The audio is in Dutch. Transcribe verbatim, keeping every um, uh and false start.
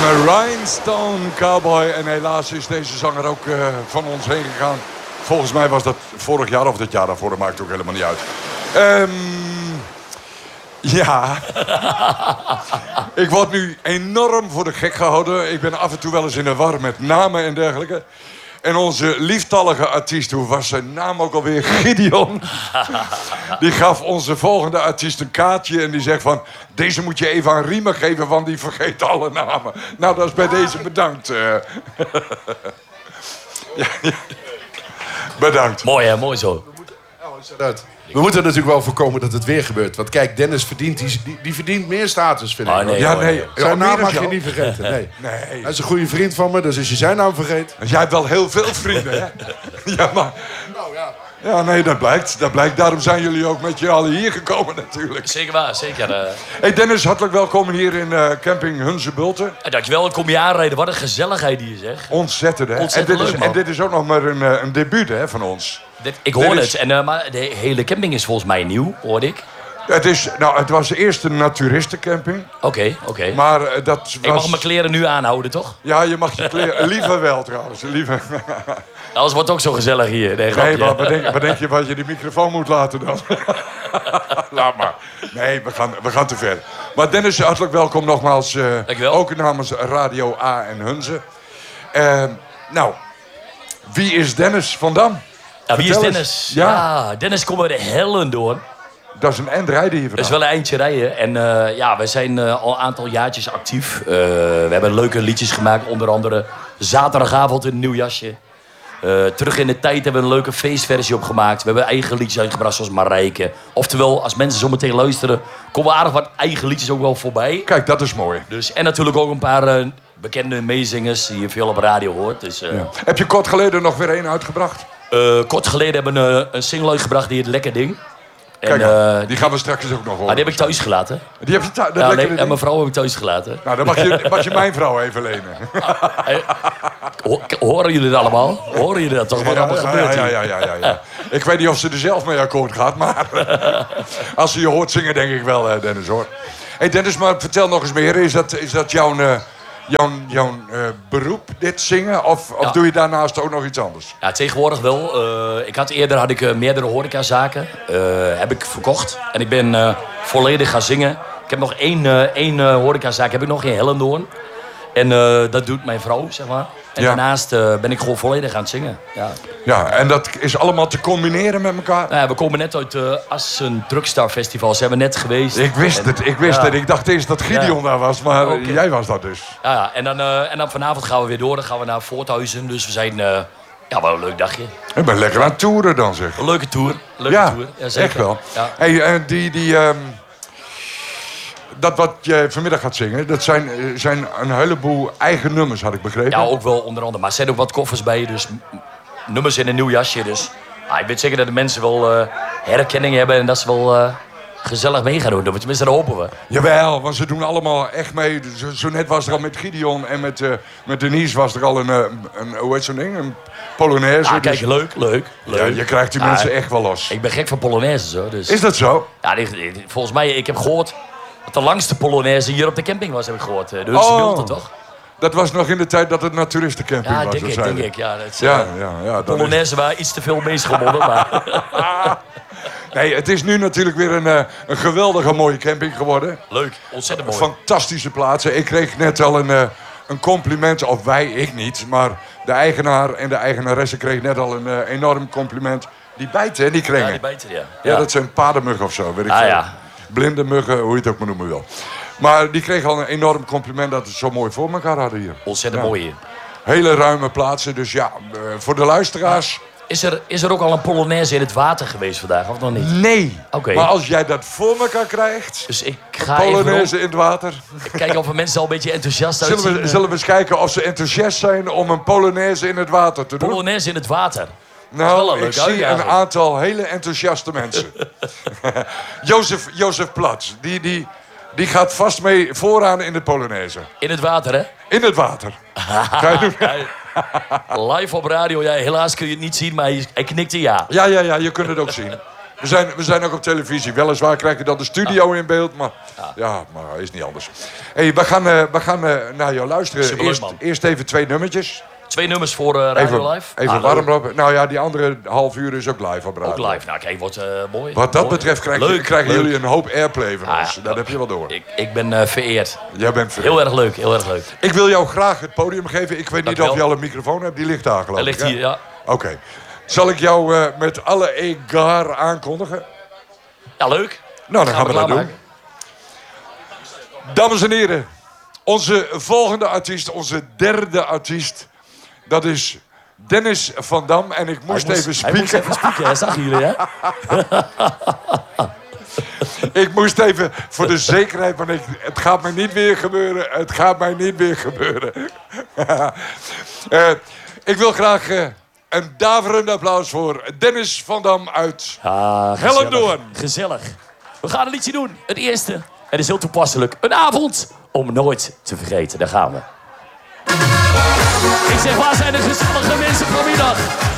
Rhinestone Cowboy. En helaas is deze zanger ook uh, van ons heen gegaan. Volgens mij was dat vorig jaar of dat jaar daarvoor. Dat maakt ook helemaal niet uit. Um, ja. Ik word nu enorm voor de gek gehouden. Ik ben af en toe wel eens in de war met namen en dergelijke. En onze lieftallige artiest, hoe was zijn naam ook alweer? Gideon. Die gaf onze volgende artiest een kaartje en die zegt van... Deze moet je even aan Riemer geven, want die vergeet alle namen. Nou, dat is bij deze bedankt. Uh. ja, ja. Bedankt. Mooi hè, mooi zo. We moeten natuurlijk wel voorkomen dat het weer gebeurt. Want kijk, Dennis verdient, die, die, die verdient meer status, vind ik. Oh, nee, ja, hoor, nee. nee. Zijn naam mag je jou? niet vergeten. Nee. Nee. Hij is een goede vriend van me, dus als je zijn naam vergeet... Jij hebt wel heel veel vrienden, hè? Ja, maar... Nou ja. Ja, nee, dat blijkt. Dat blijkt. Daarom zijn jullie ook met je allen hier gekomen, natuurlijk. Zeker waar, zeker. Uh... Hey Dennis, hartelijk welkom hier in uh, camping Hunze-Bulten. Uh, dankjewel, kom je aanrijden. Wat een gezelligheid hier, zeg. Ontzettend, hè? Ontzettend en, dit leuk, is, man. en dit is ook nog maar een, uh, een debuut, hè, van ons. Dit, ik hoor Dit het. is- En, uh, maar de hele camping is volgens mij nieuw, hoorde ik. Het, is, nou, het was eerst een naturistencamping, Oké, okay, oké. Okay. maar uh, dat was... Ik mag mijn kleren nu aanhouden, toch? Ja, je mag je kleren... Liever wel, trouwens. Liever. Alles wordt ook zo gezellig hier. Nee, Nee, grapje. maar wat denk, wat denk je wat je die microfoon moet laten dan? Laat maar. Nee, we gaan, we gaan te ver. Maar Dennis, hartelijk welkom nogmaals. Uh, Dankjewel. ook namens Radio A en Hunze. Uh, nou, wie is Dennis van Dam? Ja, wie is Vertel eens. Dennis? Ja. Ja, Dennis komt bij de hellen door. Dat is een end rijden hier Dat is vandaan. wel een eindje rijden. En uh, ja, wij zijn uh, al een aantal jaartjes actief. Uh, we hebben leuke liedjes gemaakt. Onder andere Zaterdagavond in een nieuw jasje. Uh, terug in de tijd hebben we een leuke feestversie opgemaakt. We hebben eigen liedjes uitgebracht zoals Marijke. Oftewel, als mensen zo meteen luisteren... komen aardig wat eigen liedjes ook wel voorbij. Kijk, dat is mooi. Dus, en natuurlijk ook een paar uh, bekende meezingers die je veel op radio hoort. Dus, uh, Ja. Heb je kort geleden nog weer één uitgebracht? uh, kort geleden hebben we een, een single uitgebracht die heet Lekker Ding. En, Kijk, uh, die gaan we straks ook nog horen. ah, die heb ik thuis gelaten. Die heb je thuis? Dat Ja, lekkere nee, ding? en mijn vrouw heb ik thuis gelaten. Nou, dan mag je, mag je mijn vrouw even lenen. Ho- Horen jullie dat allemaal? Horen jullie dat toch? Wat allemaal ja, gebeurt ja, hier? ja, ja, ja, ja. Ik weet niet of ze er zelf mee akkoord gaat, maar als ze je hoort zingen, denk ik wel, eh, Dennis, hoor. Hey Dennis, maar vertel nog eens meer. Is dat, is dat jouw, uh, jouw, jouw uh, beroep, dit zingen? Of, of Ja. doe je daarnaast ook nog iets anders? Ja, tegenwoordig wel. Uh, ik had eerder had ik, uh, meerdere horecazaken. Uh, heb ik verkocht. En ik ben uh, volledig gaan zingen. Ik heb nog één, uh, één uh, horecazaak heb ik nog in Hellendoorn. En uh, dat doet mijn vrouw, zeg maar. En Ja. daarnaast uh, ben ik gewoon volledig aan het zingen. Ja. Ja, en dat is allemaal te combineren met elkaar? Nou ja, we komen net uit uh, Assen Truckstar Festival. Zijn we net geweest. Ik wist En- het, ik wist ja. het. Ik dacht eerst dat Gideon Ja. daar was, maar Oké. jij was dat dus. Ja, ja. En, dan, uh, en dan vanavond gaan we weer door. Dan gaan we naar Voorthuizen. Dus we zijn... Uh, ja, wel een leuk dagje. Ik ben lekker aan het toeren dan, zeg. Een leuke tour. Leuke Ja, tour. Ja, zeker. echt wel. Ja. Hey, eh, die, die, ehm, dat wat je vanmiddag gaat zingen, dat zijn, eh, zijn een heleboel eigen nummers, had ik begrepen. Ja, ook wel onder andere. Maar er zijn ook wat koffers bij, dus m- nummers in een nieuw jasje. Dus ah, ik weet zeker dat de mensen wel uh, herkenning hebben en dat ze wel uh, gezellig mee gaan doen. Tenminste, dat hopen we. Jawel, want ze doen allemaal echt mee. Zo, zo net was er al met Gideon en met, uh, met Denise was er al een, uh, een hoe heet zo'n ding? Een Polonaise. Ah, kijk, dus- leuk, leuk, leuk. ja, je krijgt die Ah, mensen echt wel los. Ik ben gek van Polonaises, hoor. Dus. Is dat zo? Ja, die- die- volgens mij, ik heb gehoord dat de langste Polonaise hier op de camping was, heb ik gehoord. De Hunze Oh. Bulten, toch? Dat was nog in de tijd dat het naturistencamping Ja, was. denk dat ik, zei denk je. ik. Ja, dat is, Ja, uh, ja, ja. dat is- Polonaise waren iets te veel meesgemonden, maar... Nee, het is nu natuurlijk weer een, uh, een geweldige mooie camping geworden. Leuk, ontzettend mooi. Fantastische plaatsen. Ik kreeg net al een, uh, een compliment, of wij, ik niet, maar de eigenaar en de eigenaresse kreeg net al een uh, enorm compliment. Die bijten, hè, die kringen. Ja, die bijten, ja. Ja, dat zijn paardenmuggen of zo, weet ik Ah, veel. ja. Blinde muggen, hoe je het ook maar noemen wil. Maar die kreeg al een enorm compliment dat we het zo mooi voor elkaar hadden hier. Ontzettend Ja. mooi hier. Hele ruime plaatsen, dus ja, uh, voor de luisteraars... Is er, is er ook al een Polonaise in het water geweest vandaag, of nog niet? Nee. Oké. Maar als jij dat voor elkaar krijgt... Dus ik ga even Polonaise rond- in het water... kijken of er mensen al een beetje enthousiast Zullen uitzien. we, zullen we eens kijken of ze enthousiast zijn om een Polonaise in het water te doen? Polonaise in het water. wel een Nou, ik leuke zie uitdaging. een aantal hele enthousiaste mensen. Jozef, Jozef Plat, die, die, die gaat vast mee vooraan in de Polonaise. In het water, hè? In het water. Ga je doen? Live op radio, ja, helaas kun je het niet zien, maar hij, hij knikte ja. Ja, ja, ja, je kunt het ook zien. We zijn, we zijn ook op televisie. Weliswaar krijg je dan de studio in beeld, maar ja, ja maar is niet anders. Hey, we gaan, uh, we gaan uh, naar jou luisteren. Superleuk, Eerst, man. eerst even twee nummertjes. Twee nummers voor uh, Radio Even, Live. even Ah, warm leuk. lopen. Nou ja, die andere half uur is ook live op radio. Ook live. Nou, kijk, wordt uh, mooi. Wat dat Mooi. betreft krijg je, Leuk, krijgen leuk. jullie een hoop airplay van Ah, ons. ja. Dat heb je wel door. Ik, ik ben uh, vereerd. Jij bent ver- Heel erg leuk, heel erg leuk. Ik wil jou graag het podium geven. Ik weet niet Dank of u je wel. al een microfoon hebt. Die ligt daar geloof Hij ik. ligt hè? hier, ja. Oké. Zal ik jou uh, met alle egaar aankondigen? Ja, leuk. Nou, dan gaan we dat doen. klaarmaken. Dames en heren, onze volgende artiest, onze derde artiest, dat is Dennis van Dam. En ik moest, Hij even Hij moest spieken. even spieken, hè? Zag jullie, hè? Ik moest even voor de zekerheid, want ik, het gaat mij niet weer gebeuren. Het gaat mij niet weer gebeuren. uh, ik wil graag uh, een daverend applaus voor Dennis van Dam uit Ja, gezellig. Hellendoorn. Gezellig. We gaan een liedje doen. Het eerste. Het is heel toepasselijk. Een avond om nooit te vergeten. Daar gaan we. Ik zeg, waar zijn de gezellige mensen vanmiddag?